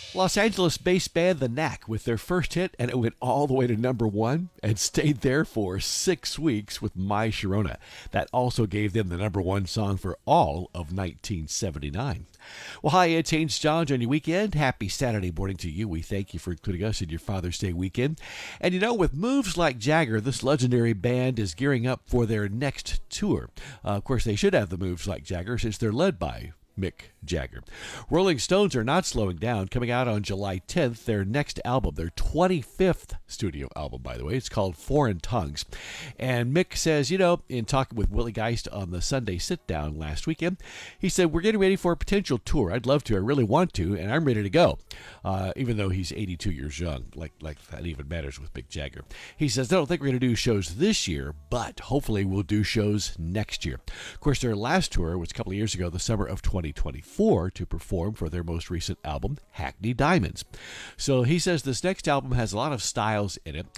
Los Angeles-based band The Knack with their first hit, and it went all the way to number one and stayed there for 6 weeks with My Sharona. That also gave them the number one song for all of 1979. Well, hi, it's Haynes Johns on your weekend. Happy Saturday morning to you. We thank you for including us in your Father's Day weekend. And you know, with moves like Jagger, this legendary band is gearing up for their next tour. Of course, they should have the moves like Jagger since they're led by Mick Jagger. Rolling Stones are not slowing down. Coming out on July 10th, their next album, their 25th studio album, by the way. It's called Foreign Tongues. And Mick says, you know, in talking with Willie Geist on the Sunday sit-down last weekend, he said, we're getting ready for a potential tour. I'd love to. I really want to, and I'm ready to go. Even though he's 82 years young, like that even matters with Mick Jagger. He says, I don't think we're going to do shows this year, but hopefully we'll do shows next year. Of course, their last tour was a couple of years ago, the summer of 2024, to perform for their most recent album, Hackney Diamonds. So he says this next album has a lot of styles in it,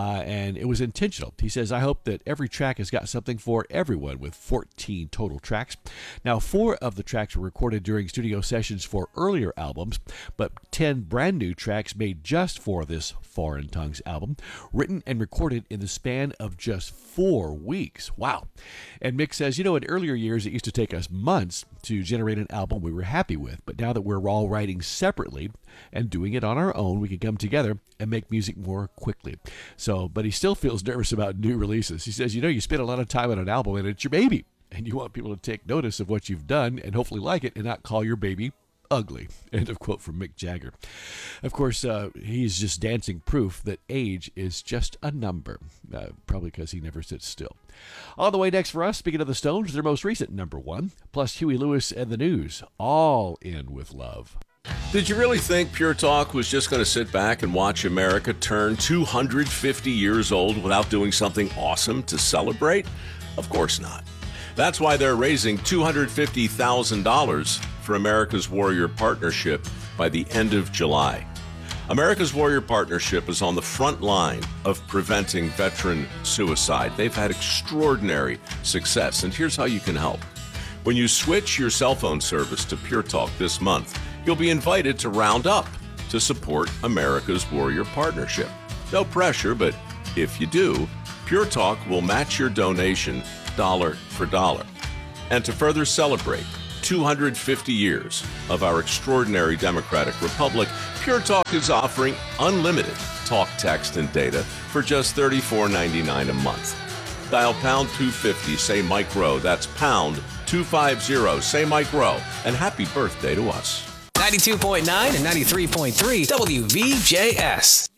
and it was intentional. He says, I hope that every track has got something for everyone, with 14 total tracks. Now, 4 of the tracks were recorded during studio sessions for earlier albums, but 10 brand new tracks made just for this Foreign Tongues album, written and recorded in the span of just 4 weeks. Wow. And Mick says, you know, in earlier years, it used to take us months to generate an album we were happy with, but now that we're all writing separately and doing it on our own, we can come together and make music more quickly. So, but he still feels nervous about new releases. He says, you know, you spend a lot of time on an album and it's your baby, and you want people to take notice of what you've done and hopefully like it and not call your baby ugly. End of quote from Mick Jagger. Of course, he's just dancing proof that age is just a number, probably because he never sits still. On the way next for us, speaking of the Stones, their most recent number one, plus Huey Lewis and the News, All In With Love. Did you really think Pure Talk was just going to sit back and watch America turn 250 years old without doing something awesome to celebrate? Of course not. That's why they're raising $250,000 for America's Warrior Partnership by the end of July. America's Warrior Partnership is on the front line of preventing veteran suicide. They've had extraordinary success, and here's how you can help. When you switch your cell phone service to Pure Talk this month, you'll be invited to round up to support America's Warrior Partnership. No pressure, but if you do, Pure Talk will match your donation dollar for dollar. And to further celebrate 250 years of our extraordinary democratic republic, Pure Talk is offering unlimited talk, text, and data for just $34.99 a month. Dial pound 250, say Mike Rowe. That's pound 250, say Mike Rowe. And happy birthday to us. 92.9 and 93.3 WVJS.